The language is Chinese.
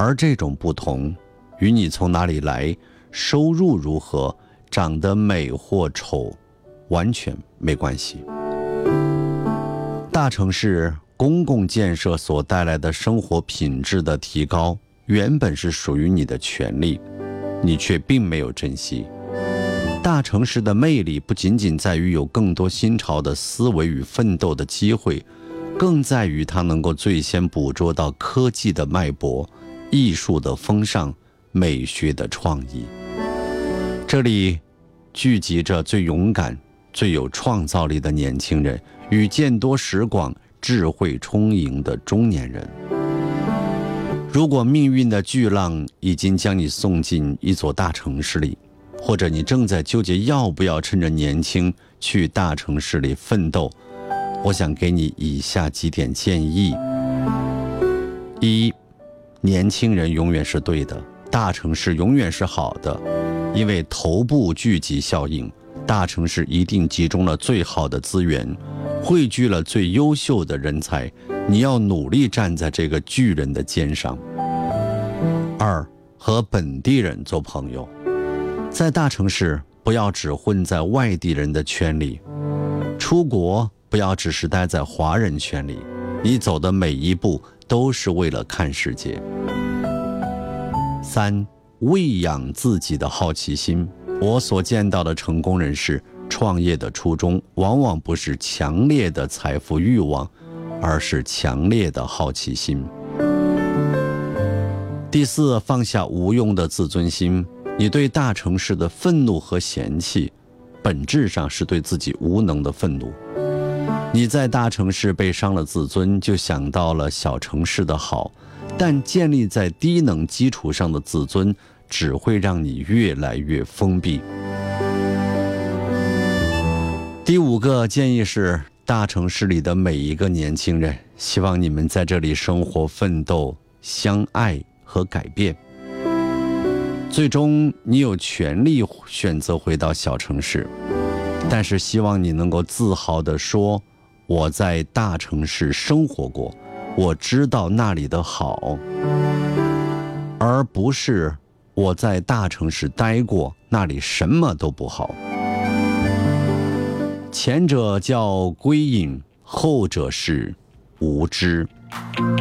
而这种不同与你从哪里来、收入如何、长得美或丑完全没关系。大城市公共建设所带来的生活品质的提高，原本是属于你的权利，你却并没有珍惜。大城市的魅力不仅仅在于有更多新潮的思维与奋斗的机会，更在于它能够最先捕捉到科技的脉搏、艺术的风尚、美学的创意。这里聚集着最勇敢、最有创造力的年轻人与见多识广、智慧充盈的中年人。如果命运的巨浪已经将你送进一座大城市里，或者你正在纠结要不要趁着年轻去大城市里奋斗，我想给你以下几点建议。一，年轻人永远是对的，大城市永远是好的，因为头部聚集效应，大城市一定集中了最好的资源，汇聚了最优秀的人才，你要努力站在这个巨人的肩上。二，和本地人做朋友，在大城市不要只混在外地人的圈里，出国不要只是待在华人圈里，你走的每一步都是为了看世界。三，喂养自己的好奇心。我所见到的成功人士创业的初衷往往不是强烈的财富欲望，而是强烈的好奇心。第四，放下无用的自尊心。你对大城市的愤怒和嫌弃，本质上是对自己无能的愤怒。你在大城市被伤了自尊，就想到了小城市的好，但建立在低能基础上的自尊，只会让你越来越封闭。第五个建议是，大城市里的每一个年轻人，希望你们在这里生活、奋斗、相爱和改变。最终你有权利选择回到小城市，但是希望你能够自豪地说，我在大城市生活过，我知道那里的好，而不是我在大城市待过，那里什么都不好。前者叫归隐，后者是无知。